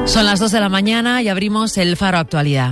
Son las 2 de la mañana y abrimos el Faro Actualidad.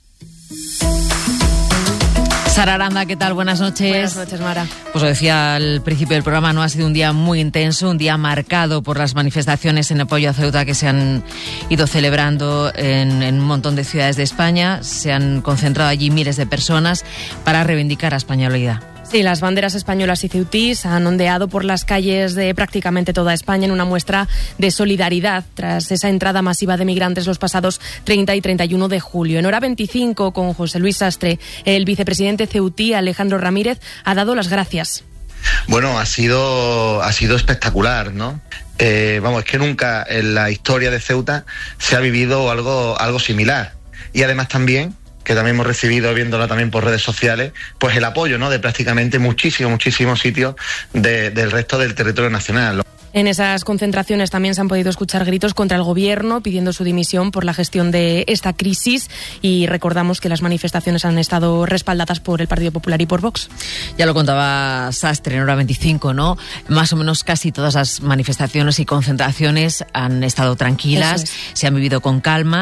Sara Aranda, ¿qué tal? Buenas noches. Buenas noches, Mara. Pues lo decía al principio del programa, no ha sido un día muy intenso, un día marcado por las manifestaciones en apoyo a Ceuta que se han ido celebrando en un montón de ciudades de España. Se han concentrado allí miles de personas para reivindicar la españolidad. Sí, las banderas españolas y ceutís han ondeado por las calles de prácticamente toda España en una muestra de solidaridad tras esa entrada masiva de migrantes los pasados 30 y 31 de julio. En hora 25, con José Luis Sastre, el vicepresidente ceutí Alejandro Ramírez ha dado las gracias. Bueno, ha sido espectacular, ¿no? Es que nunca en la historia de Ceuta se ha vivido algo similar. Y además también, que también hemos recibido, viéndola también por redes sociales, pues el apoyo, ¿no?, de prácticamente muchísimos sitios del resto del territorio nacional. En esas concentraciones también se han podido escuchar gritos contra el gobierno pidiendo su dimisión por la gestión de esta crisis, y recordamos que las manifestaciones han estado respaldadas por el Partido Popular y por Vox. Ya lo contaba Sastre en hora 25, ¿no? Más o menos casi todas las manifestaciones y concentraciones han estado tranquilas, se han vivido con calma.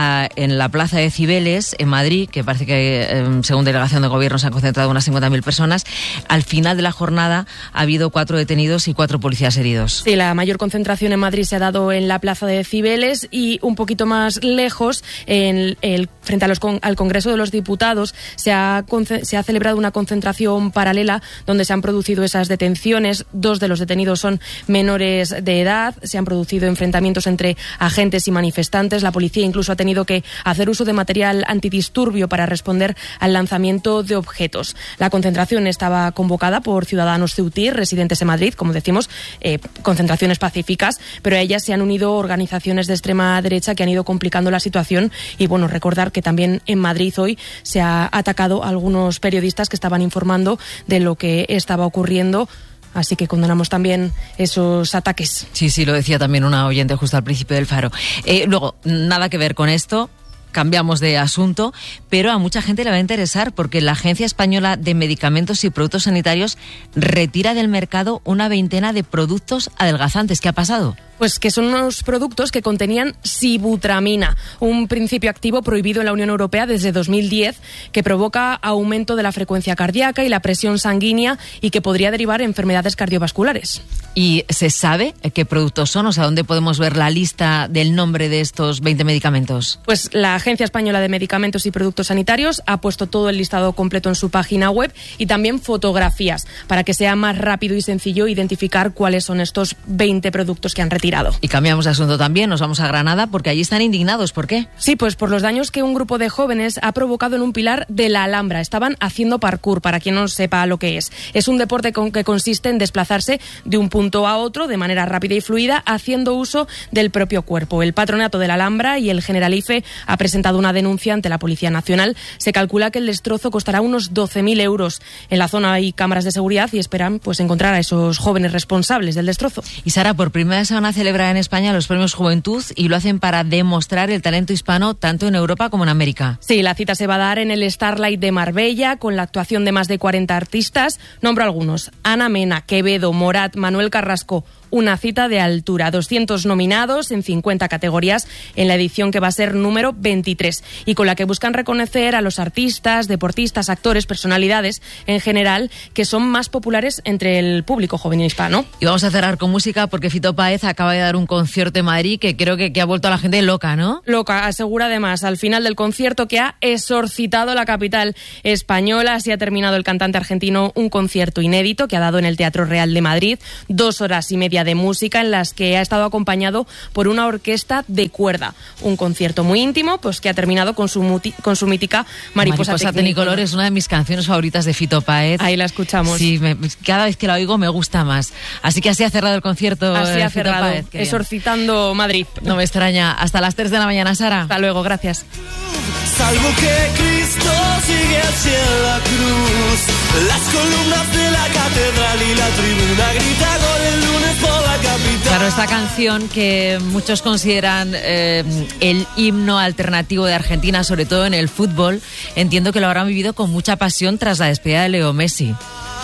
En la Plaza de Cibeles, en Madrid, que parece que según delegación de gobierno se han concentrado unas 50.000 personas, al final de la jornada ha habido 4 detenidos y 4 policías heridos. Sí, la mayor concentración en Madrid se ha dado en la Plaza de Cibeles, y un poquito más lejos, frente al Congreso de los Diputados, se ha celebrado una concentración paralela donde se han producido esas detenciones. 2 de los detenidos son menores de edad. Se han producido enfrentamientos entre agentes y manifestantes. La policía incluso ha tenido que hacer uso de material antidisturbio para responder al lanzamiento de objetos. La concentración estaba convocada por ciudadanos ceutíes residentes en Madrid, como decimos, concentraciones pacíficas, pero a ellas se han unido organizaciones de extrema derecha que han ido complicando la situación. Y bueno, recordar que también en Madrid hoy se ha atacado a algunos periodistas que estaban informando de lo que estaba ocurriendo. Así que condenamos también esos ataques. Sí, lo decía también una oyente justo al principio del Faro. Luego, nada que ver con esto. Cambiamos de asunto, pero a mucha gente le va a interesar porque la Agencia Española de Medicamentos y Productos Sanitarios retira del mercado una veintena de productos adelgazantes. ¿Qué ha pasado? Pues que son unos productos que contenían sibutramina, un principio activo prohibido en la Unión Europea desde 2010, que provoca aumento de la frecuencia cardíaca y la presión sanguínea y que podría derivar en enfermedades cardiovasculares. ¿Y se sabe qué productos son? O sea, ¿dónde podemos ver la lista del nombre de estos 20 medicamentos? Pues la Agencia Española de Medicamentos y Productos Sanitarios ha puesto todo el listado completo en su página web y también fotografías para que sea más rápido y sencillo identificar cuáles son estos 20 productos que han retirado. Y cambiamos de asunto también, nos vamos a Granada porque allí están indignados. ¿Por qué? Sí, pues por los daños que un grupo de jóvenes ha provocado en un pilar de la Alhambra. Estaban haciendo parkour, para quien no sepa lo que es. Es un deporte que consiste en desplazarse de un punto a otro de manera rápida y fluida, haciendo uso del propio cuerpo. El Patronato de la Alhambra y el Generalife ha presentado una denuncia ante la Policía Nacional. Se calcula que el destrozo costará unos 12.000 euros. En la zona hay cámaras de seguridad y esperan pues encontrar a esos jóvenes responsables del destrozo. Y Sara, por primera vez se van a celebrar en España los premios Juventud y lo hacen para demostrar el talento hispano tanto en Europa como en América. Sí, la cita se va a dar en el Starlight de Marbella con la actuación de más de 40 artistas. Nombro algunos: Ana Mena, Quevedo, Morat, Manuel Carrasco. Una cita de altura, 200 nominados en 50 categorías en la edición que va a ser número 23 y con la que buscan reconocer a los artistas, deportistas, actores, personalidades en general que son más populares entre el público joven hispano. Y vamos a cerrar con música porque Fito Páez acaba de dar un concierto en Madrid que creo que ha vuelto a la gente loca, ¿no? Loca, asegura además al final del concierto que ha exorcitado la capital española. Así ha terminado el cantante argentino un concierto inédito que ha dado en el Teatro Real de Madrid, 2 horas y media de música en las que ha estado acompañado por una orquesta de cuerda. Un concierto muy íntimo, pues que ha terminado con su mítica Mariposa Tecnicolor. Es una de mis canciones favoritas de Fito Páez. Ahí la escuchamos. Sí, cada vez que la oigo me gusta más. Así que así ha cerrado el concierto. Así ha cerrado, Páez, exorcitando Madrid. No me extraña. Hasta las 3 de la mañana, Sara. Hasta luego, gracias. Salvo que Cristo sigue hacia la cruz, las columnas de la catedral y la tribuna grita gol el lunes por la capital. Claro, esta canción que muchos consideran el himno alternativo de Argentina, sobre todo en el fútbol, entiendo que lo habrán vivido con mucha pasión tras la despedida de Leo Messi.